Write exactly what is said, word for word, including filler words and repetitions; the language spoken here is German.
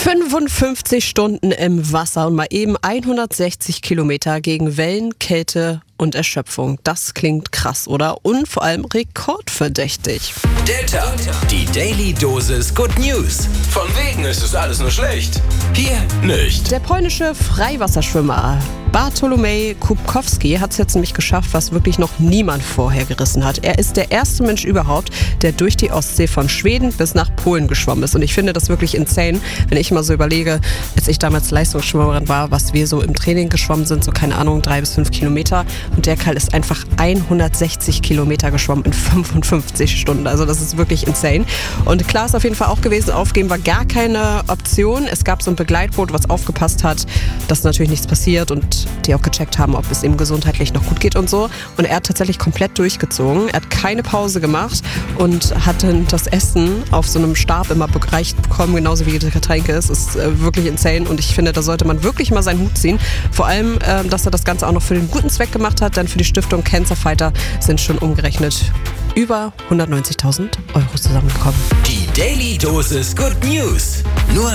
fünfundfünfzig Stunden im Wasser und mal eben hundertsechzig Kilometer gegen Wellen, Kälte und Erschöpfung. Das klingt krass, oder? Und vor allem rekordverdächtig. Der Tag, die Daily Dosis Good News. Von wegen ist es alles nur schlecht. Hier nicht. Der polnische Freiwasserschwimmer Bartłomiej Kubkowski hat es jetzt nämlich geschafft, was wirklich noch niemand vorher gerissen hat. Er ist der erste Mensch überhaupt, der durch die Ostsee von Schweden bis nach Polen geschwommen ist. Und ich finde das wirklich insane, wenn ich mal so überlege, als ich damals Leistungsschwimmerin war, was wir so im Training geschwommen sind, so keine Ahnung, drei bis fünf Kilometer. Und der Kerl ist einfach hundertsechzig Kilometer geschwommen in fünfundfünfzig Stunden. Also das ist wirklich insane. Und klar ist auf jeden Fall auch gewesen, aufgeben war gar keine Option. Es gab so ein Begleitboot, was aufgepasst hat, dass natürlich nichts passiert und die auch gecheckt haben, ob es ihm gesundheitlich noch gut geht und so. Und er hat tatsächlich komplett durchgezogen. Er hat keine Pause gemacht und hat dann das Essen auf so einem Stab immer bereicht bekommen, genauso wie die Getränke. Es ist äh, wirklich insane und ich finde, da sollte man wirklich mal seinen Hut ziehen. Vor allem, äh, dass er das Ganze auch noch für den guten Zweck gemacht hat, denn für die Stiftung Cancer Fighter sind schon umgerechnet über hundertneunzigtausend Euro zusammengekommen. Die Daily Dosis Good News. Nur